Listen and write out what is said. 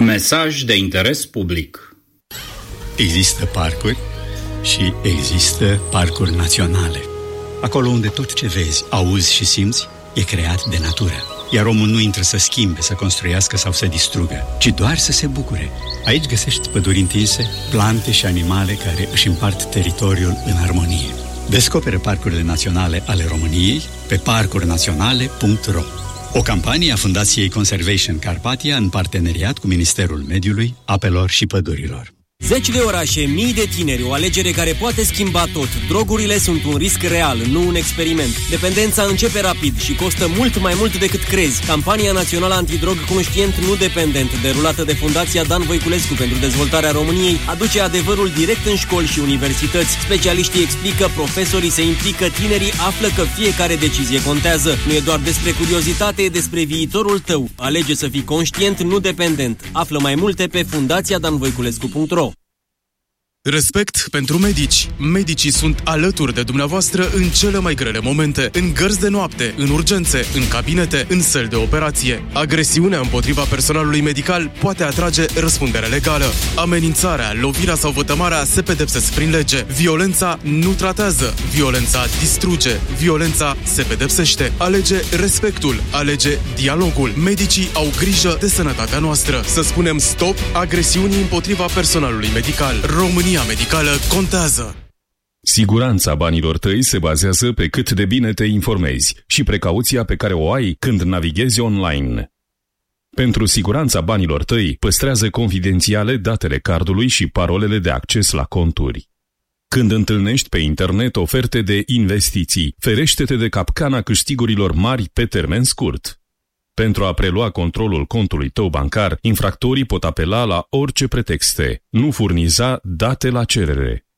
Mesaj de interes public. Există parcuri și există parcuri naționale. Acolo unde tot ce vezi, auzi și simți e creat de natură. Iar omul nu intră să schimbe, să construiască sau să distrugă, ci doar să se bucure. Aici găsești păduri întinse, plante și animale care își împart teritoriul în armonie. Descoperă parcurile naționale ale României pe parcurnaționale.ro. O campanie a Fundației Conservation Carpathia în parteneriat cu Ministerul Mediului, Apelor și Pădurilor. Zeci de orașe, mii de tineri, o alegere care poate schimba tot. Drogurile sunt un risc real, nu un experiment. Dependența începe rapid și costă mult mai mult decât crezi. Campania națională antidrog conștient, nu dependent, derulată de Fundația Dan Voiculescu pentru dezvoltarea României, aduce adevărul direct în școli și universități. Specialiștii explică, profesorii se implică, tinerii află că fiecare decizie contează. Nu e doar despre curiozitate, e despre viitorul tău. Alege să fii conștient, nu dependent. Află mai multe pe fundațiadanvoiculescu.ro. Respect pentru medici. Medicii sunt alături de dumneavoastră în cele mai grele momente, în gărzi de noapte, în urgențe, în cabinete, în săli de operație. Agresiunea împotriva personalului medical poate atrage răspundere legală. Amenințarea, lovirea sau vătămarea se pedepsesc prin lege. Violența nu tratează. Violența distruge. Violența se pedepsește. Alege respectul. Alege dialogul. Medicii au grijă de sănătatea noastră. Să spunem stop agresiunii împotriva personalului medical. România medicală contează. Siguranța banilor tăi se bazează pe cât de bine te informezi și precauția pe care o ai când navighezi online. Pentru siguranța banilor tăi, păstrează confidențiale datele cardului și parolele de acces la conturi. Când întâlnești pe internet oferte de investiții, ferește-te de capcana câștigurilor mari pe termen scurt. Pentru a prelua controlul contului tău bancar, infractorii pot apela la orice pretexte. Nu furniza date la cerere.